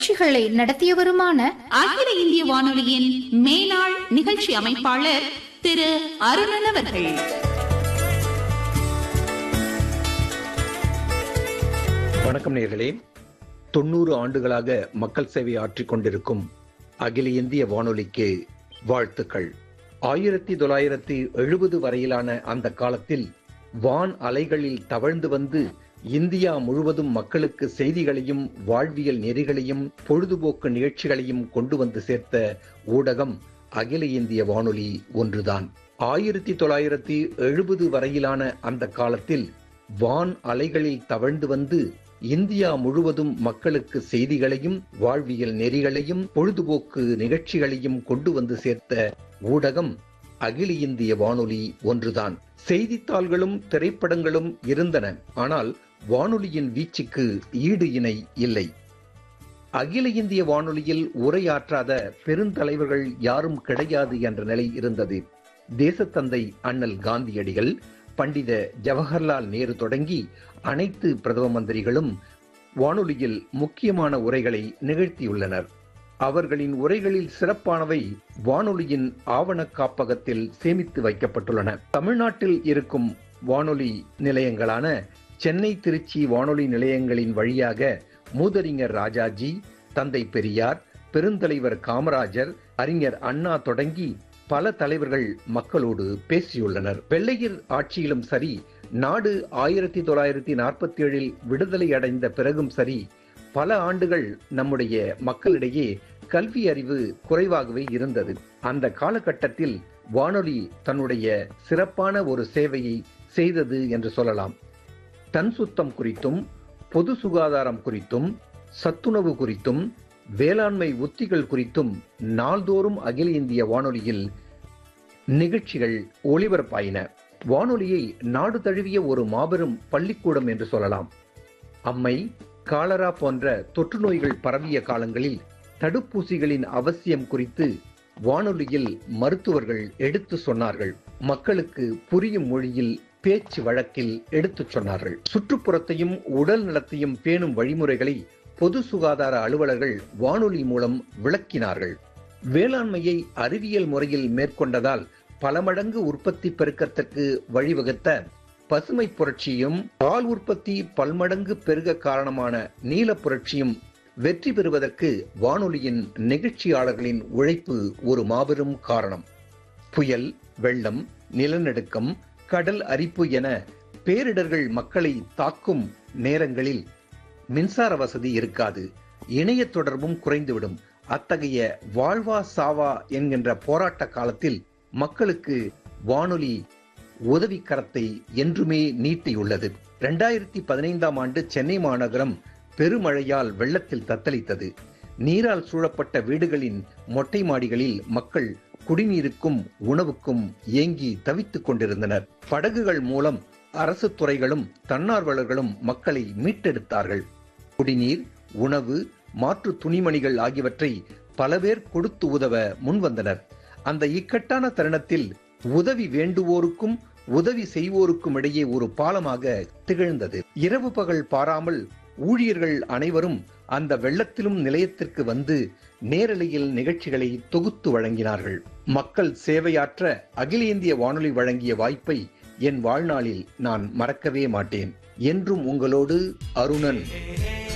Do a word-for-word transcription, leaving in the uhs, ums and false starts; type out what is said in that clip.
நிகழ்ச்சிகளை நடத்தியவருமான அகில இந்திய வானொலியின் மேலாள் நிகழ்ச்சி அமைப்பாளர் திரு அருணன் அவர்கள். வணக்கம் நேயர்களே. தொண்ணூறு ஆண்டுகளாக மக்கள் சேவை ஆற்றிக் கொண்டிருக்கும் அகில இந்திய வானொலிக்கு வாழ்த்துக்கள். ஆயிரத்தி தொள்ளாயிரத்தி எழுபது வரையிலான அந்த காலத்தில் வான் அலைகளில் தவழ்ந்து வந்து இந்தியா முழுவதும் மக்களுக்கு செய்திகளையும் வாழ்வியல் நெறிகளையும் பொழுதுபோக்கு நிகழ்ச்சிகளையும் கொண்டு வந்து சேர்த்த ஊடகம் அகில இந்திய வானொலி ஒன்றுதான். ஆயிரத்தி தொள்ளாயிரத்தி எழுபது வரையிலான அந்த காலத்தில் வான் அலைகளில் தவழ்ந்து வந்து இந்தியா முழுவதும் மக்களுக்கு செய்திகளையும் வாழ்வியல் நெறிகளையும் பொழுதுபோக்கு நிகழ்ச்சிகளையும் கொண்டு வந்து சேர்த்த ஊடகம் அகில இந்திய வானொலி ஒன்றுதான். செய்தித்தாள்களும் திரைப்படங்களும் இருந்தன, ஆனால் வானொலியின் வீச்சுக்கு ஈடு இணை இல்லை. அகில இந்திய வானொலியில் உரையாற்றாத பெருந்தலைவர்கள் யாரும் கிடையாது என்ற நிலை இருந்தது. தேசத்தந்தை அண்ணல் காந்தியடிகள், பண்டித ஜவஹர்லால் நேரு தொடங்கி அனைத்து பிரதம மந்திரிகளும் வானொலியில் முக்கியமான உரைகளை நிகழ்த்தியுள்ளனர். அவர்களின் உரைகளில் சிறப்பானவை வானொலியின் ஆவண காப்பகத்தில் சேமித்து வைக்கப்பட்டுள்ளன. தமிழ்நாட்டில் இருக்கும் வானொலி நிலையங்களான சென்னை, திருச்சி வானொலி நிலையங்களின் வழியாக மூதறிஞர் ராஜாஜி, தந்தை பெரியார், பெருந்தலைவர் காமராஜர், அறிஞர் அண்ணா தொடங்கி பல தலைவர்கள் மக்களோடு பேசியுள்ளனர். வெள்ளையர் ஆட்சியிலும் சரி, நாடு ஆயிரத்தி தொள்ளாயிரத்தி நாற்பத்தி ஏழில் விடுதலை அடைந்த பிறகும் சரி, பல ஆண்டுகள் நம்முடைய மக்களிடையே கல்வி அறிவு குறைவாகவே இருந்தது. அந்த காலகட்டத்தில் வானொலி தன்னுடைய சிறப்பான ஒரு சேவையை செய்தது என்று சொல்லலாம். தன் சுத்தம் குறித்தும், பொது சுகாதாரம் குறித்தும், சத்துணவு குறித்தும், வேளாண்மை உத்திகள் குறித்தும் நாள்தோறும் அகில இந்திய வானொலியில் நிகழ்ச்சிகள் ஒளிபரப்பாயின. வானொலியை நாடு தழுவிய ஒரு மாபெரும் பள்ளிக்கூடம் என்று சொல்லலாம். அம்மை, காலரா போன்ற தொற்று நோய்கள் பரவிய காலங்களில் தடுப்பூசிகளின் அவசியம் குறித்து வானொலியில் மருத்துவர்கள் எடுத்து சொன்னார்கள். மக்களுக்கு புரியும் மொழியில் பேச்சு வழக்கில் எடுத்துச் சொன்னார்கள். சுற்றுப்புறத்தையும் உடல் நலத்தையும் பேணும் வழிமுறைகளை பொது சுகாதார அலுவலர்கள் வானொலி மூலம் விளக்கினார்கள். வேளாண்மையை அறிவியல் முறையில் மேற்கொண்டதால் பல மடங்கு உற்பத்தி பெருக்கத்திற்கு வழிவகுத்த பசுமை புரட்சியும், பால் உற்பத்தி பல்மடங்கு பெருக காரணமான நீல புரட்சியும் வெற்றி பெறுவதற்கு வானொலியின் நிகழ்ச்சியாளர்களின் உழைப்பு ஒரு மாபெரும் காரணம். புயல், வெள்ளம், நிலநடுக்கம், கடல் அரிப்பு என பேரிடர்கள் மக்களை தாக்கும் நேரங்களில் மின்சார வசதி இருக்காது, இணைய தொடர்பும் குறைந்துவிடும். அத்தகைய வாழ்வா சாவா என்கின்ற போராட்ட காலத்தில் மக்களுக்கு வானொலி உதவி கரத்தை என்றுமே நீட்டியுள்ளது. இரண்டாயிரத்தி பதினைந்தாம் ஆண்டு சென்னை மாநகரம் பெருமழையால் வெள்ளத்தில் தத்தளித்தது. நீரால் சூழப்பட்ட வீடுகளின் மொட்டை மாடிகளில் மக்கள் குடிநீருக்கும் உணவுக்கும் ஏங்கி தவித்துக் கொண்டிருந்தனர். படகுகள் மூலம் அரசு துறைகளும் தன்னார்வலர்களும் மக்களை மீட்டெடுத்தார்கள். குடிநீர், உணவு, மாற்று துணிமணிகள் ஆகியவற்றை பல பேர் கொடுத்து உதவ முன்வந்தனர். அந்த இக்கட்டான தருணத்தில் உதவி வேண்டுவோருக்கும் உதவி செய்வோருக்கும் இடையே ஒரு பாலமாக திகழ்ந்தது. இரவு பகல் பாராமல் ஊழியர்கள் அனைவரும் அந்த வெள்ளத்திலும் நிலையத்திற்கு வந்து நேரலையில் நிகழ்ச்சிகளை தொகுத்து வழங்கினார்கள். மக்கள் சேவையாற்ற அகில இந்திய வானொலி வழங்கிய வாய்ப்பை என் வாழ்நாளில் நான் மறக்கவே மாட்டேன். என்றும் உங்களோடு அருணன்.